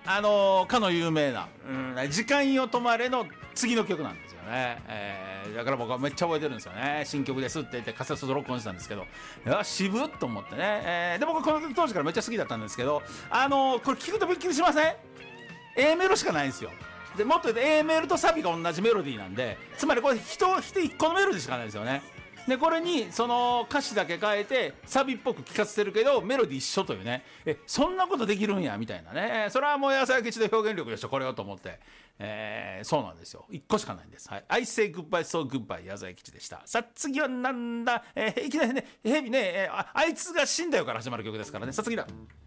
かの有名な、時間よ止まれの次の曲なんですよね。だから僕はめっちゃ覚えてるんですよね。新曲ですって言ってカセットで録音したんですけど、いや渋っと思ってね。で僕この曲当時からめっちゃ好きだったんですけど、これ聞くとびっくりしません？A メロしかないんですよ。でもっと言うと A メロとサビが同じメロディーなんで、つまりこれ1個のメロディーしかないんですよね。でこれにその歌詞だけ変えてサビっぽく聴かせてるけどメロディー一緒というね、そんなことできるんやみたいなね、それはもう矢沢永吉の表現力でしょこれをと思って、そうなんですよ、1個しかないんです。はい、I say goodbye so goodbye 矢沢永吉でした。さあ次はなんだ、いきなりねヘビね、あいつが死んだよから始まる曲ですからね。さあ次だ。